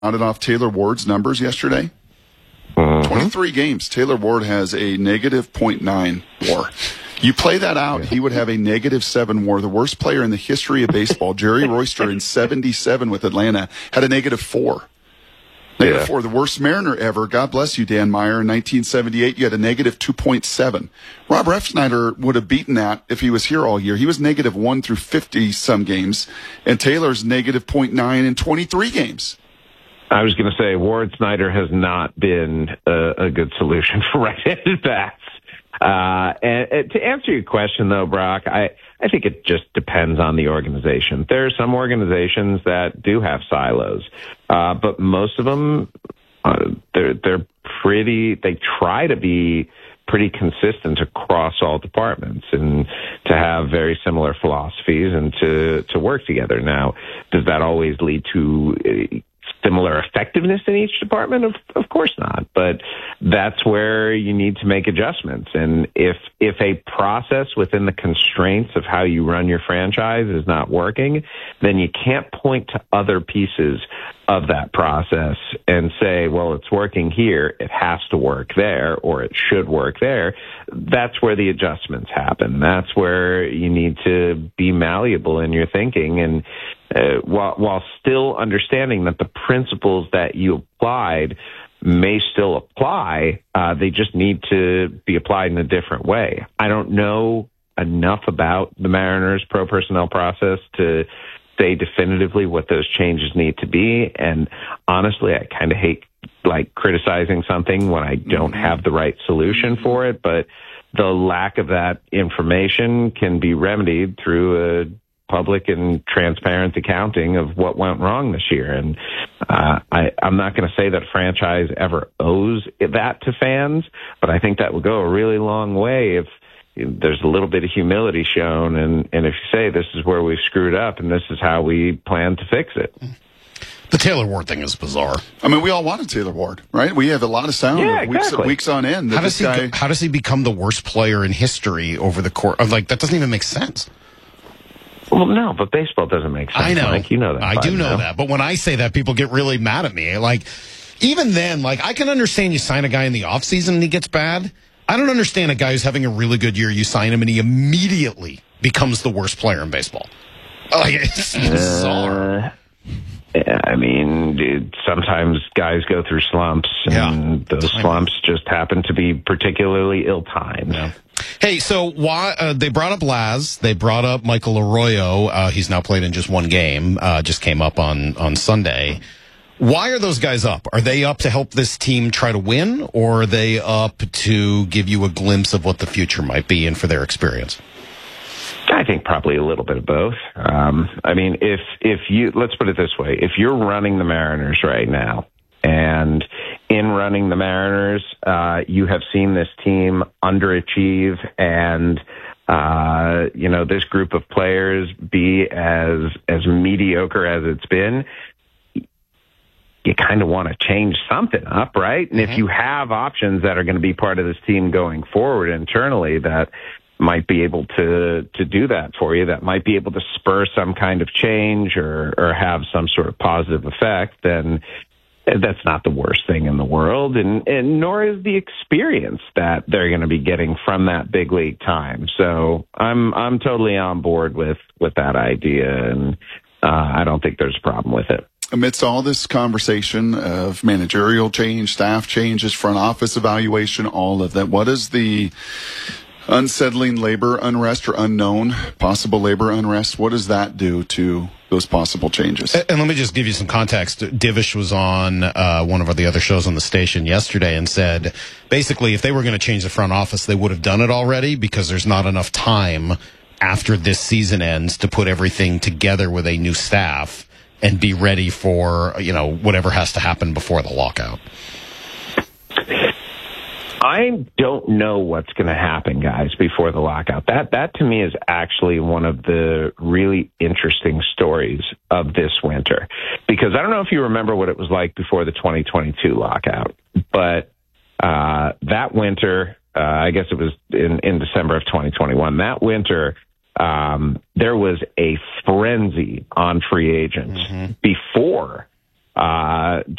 Rounded off Taylor Ward's numbers yesterday. 23 games. Taylor Ward has a negative .9 WAR. You play that out, he would have a negative 7 WAR. The worst player in the history of baseball, Jerry Royster, in 77 with Atlanta, had a negative 4. Negative 4. The worst Mariner ever. God bless you, Dan Meyer. In 1978, you had a negative 2.7. Rob Refsnyder would have beaten that if he was here all year. He was negative 1 through 50 some games, and Taylor's negative .9 in 23 games. I was going to say Ward Snyder has not been a good solution for right-handed bats. And to answer your question, though, Brock, I think it just depends on the organization. There are some organizations that do have silos, but most of them, they're pretty. They try to be pretty consistent across all departments and to have very similar philosophies and to work together. Now, does that always lead to similar effectiveness in each department? Of course not. But that's where you need to make adjustments. And if a process within the constraints of how you run your franchise is not working, then you can't point to other pieces of that process and say, well, it's working here, it has to work there, or it should work there. That's where the adjustments happen. That's where you need to be malleable in your thinking, and while still understanding that the principles that you applied may still apply, they just need to be applied in a different way. I don't know enough about the Mariners' pro personnel process to say definitively what those changes need to be. And honestly, I kind of hate criticizing something when I don't have the right solution for it. But the lack of that information can be remedied through a public and transparent accounting of what went wrong this year. And I'm not going to say that a franchise ever owes that to fans, but I think that would go a really long way if there's a little bit of humility shown, and if you say this is where we've screwed up and this is how we plan to fix it. The Taylor Ward thing is bizarre. I mean, we all wanted Taylor Ward, right? We have a lot of sound weeks on end. How does he become the worst player in history over the course? That doesn't even make sense. Well, no, but baseball doesn't make sense. I know. Mike. You know that. I do know that. But when I say that, people get really mad at me. Even then, I can understand you sign a guy in the offseason and he gets bad. I don't understand a guy who's having a really good year. You sign him and he immediately becomes the worst player in baseball. It's bizarre. I mean, dude, sometimes guys go through slumps, and those slumps just happen to be particularly ill-timed. Yeah. Hey, so why they brought up Laz? They brought up Michael Arroyo. He's now played in just one game. Just came up on Sunday. Why are those guys up? Are they up to help this team try to win, or are they up to give you a glimpse of what the future might be and for their experience? I think probably a little bit of both. I mean, if you, let's put it this way, if you're running the Mariners right now, and in running the Mariners, you have seen this team underachieve and, this group of players be as mediocre as it's been, you kind of want to change something up, right? And if you have options that are going to be part of this team going forward internally that might be able to do that for you, that might be able to spur some kind of change or have some sort of positive effect, then that's not the worst thing in the world, and nor is the experience that they're going to be getting from that big league time. So I'm totally on board with that idea, and I don't think there's a problem with it. Amidst all this conversation of managerial change, staff changes, front office evaluation, all of that, what is the unsettling labor unrest or unknown possible labor unrest? What does that do to those possible changes? And let me just give you some context. Divish was on one of the other shows on the station yesterday and said, basically, if they were going to change the front office, they would have done it already because there's not enough time after this season ends to put everything together with a new staff and be ready for, whatever has to happen before the lockout. I don't know what's going to happen, guys, before the lockout. That to me is actually one of the really interesting stories of this winter, because I don't know if you remember what it was like before the 2022 lockout, but that winter, I guess it was in December of 2021, that winter, there was a frenzy on free agents before uh,